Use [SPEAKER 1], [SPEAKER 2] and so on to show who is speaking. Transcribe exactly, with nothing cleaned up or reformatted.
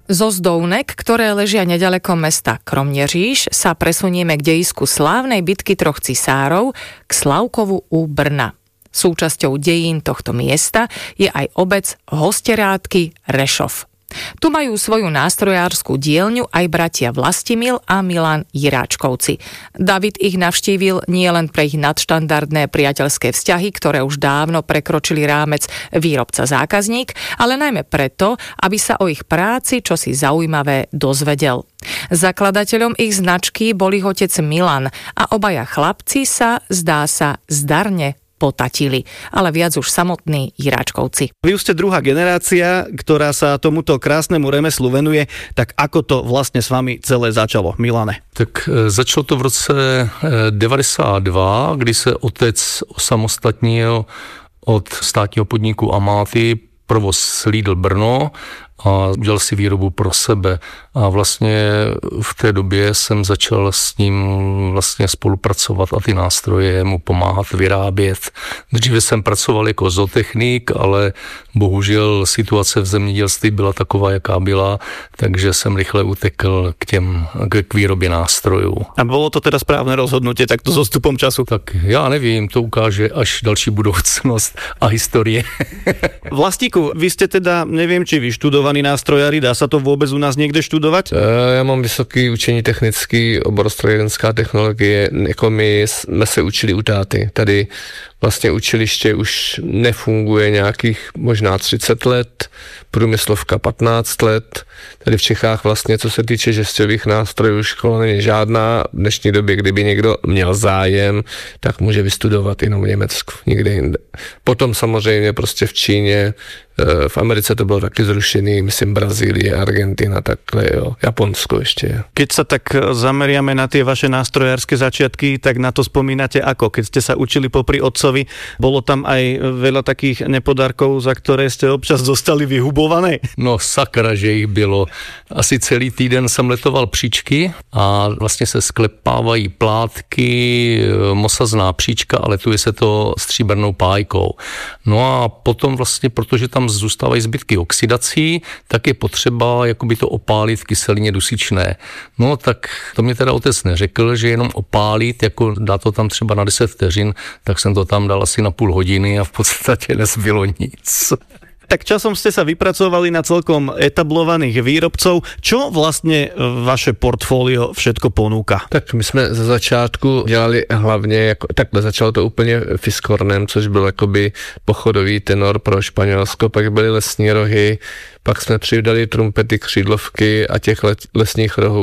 [SPEAKER 1] Zo Zdovnek, ktoré ležia nedaleko mesta Kromnieříž, sa presunieme k dejisku slávnej bitky troch cisárov k Slavkovu u Brna. Súčasťou dejín tohto miesta je aj obec Hosterádky Rešov. Tu majú svoju nástrojárskú dielňu aj bratia Vlastimil a Milan Jiráčkovci. David ich navštívil nielen pre ich nadštandardné priateľské vzťahy, ktoré už dávno prekročili rámec výrobca-zákazník, ale najmä preto, aby sa o ich práci čosi zaujímavé dozvedel. Zakladateľom ich značky bol ich otec Milan a obaja chlapci sa, zdá sa, zdarne potatili, ale viac už samotní Jiráčkovci.
[SPEAKER 2] Vy ste druhá generácia, ktorá sa tomuto krásnemu remeslu venuje, tak ako to vlastne s vami celé začalo, Milane?
[SPEAKER 3] Tak začalo to v roce devadesát dva, kdy se otec osamostatnil od státního podniku Amáty, provoz Lidl Brno, a udělal si výrobu pro sebe. A vlastně v té době jsem začal s ním vlastně spolupracovat a ty nástroje mu pomáhat vyrábět. Dříve jsem pracoval jako zootechnik, ale bohužel situace v zemědělství byla taková, jaká byla, takže jsem rychle utekl k těm, k výrobě nástrojů.
[SPEAKER 2] A bylo to teda správné rozhodnutie takto so stupom času?
[SPEAKER 3] Tak já nevím, to ukáže až další budoucnost a historie.
[SPEAKER 2] Vlastíku, vy ste teda, neviem, či vyštudovaní nástrojári, dá sa to vôbec u nás niekde študovať?
[SPEAKER 4] Já mám vysoký učení technický, obor strojírenská technologie, jako my jsme se učili u táty. Tady vlastně učiliště už nefunguje nějakých možná třicet let, průmyslovka patnáct let. Tady v Čechách vlastně, co se týče žesťových nástrojů, škola není žádná. V dnešní době, kdyby někdo měl zájem, tak může vystudovat jenom v Německu, nikde jinde. Potom samozřejmě prostě v Číně, v Americe to bylo taky zrušený, myslím Brazílie, Argentina, takhle jo, Japonsko ešte.
[SPEAKER 2] Keď sa tak zameriame na tie vaše nástrojárske začiatky, tak na to spomínate ako? Keď ste sa učili popri otcovi, bolo tam aj veľa takých nepodarkov, za ktoré ste občas dostali vyhubované?
[SPEAKER 3] No sakra, že ich bylo. Asi celý týden jsem letoval příčky a vlastně se sklepávají plátky, mosazná příčka a letuje se to stříbrnou pájkou. No a potom vlastně, protože tam zůstávají zbytky oxidací, tak je potřeba jakoby to opálit v kyselině dusičné. No tak to mě teda otec neřekl, že jenom opálit, jako dá to tam třeba na deset vteřin, tak jsem to tam dal asi na půl hodiny a v podstatě nezbylo nic.
[SPEAKER 2] Tak časom ste sa vypracovali na celkom etablovaných výrobcov. Čo vlastne vaše portfólio všetko ponúka?
[SPEAKER 4] Tak my jsme za začátku dělali hlavně, jako, takhle začalo to úplně Fiskornem, což byl jakoby pochodový tenor pro Španělsko, pak byly lesní rohy, pak jsme přidali trumpety, křídlovky a těch lesních rohů